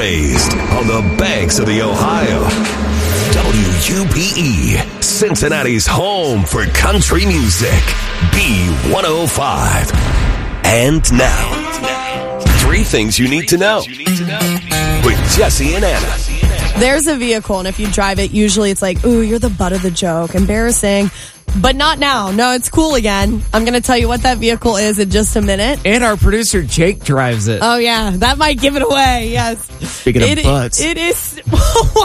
raised on the banks of the Ohio. WUPE, Cincinnati's home for country music. B105. And now, 3 things you need to know with Jesse and Anna. There's a vehicle, and if you drive it, usually it's like, ooh, you're the butt of the joke. Embarrassing. But not now. No, it's cool again. I'm going to tell you what that vehicle is in just a minute. And our producer, Jake, drives it. Oh, yeah. That might give it away. Yes. Speaking of butts. It is. Whoa.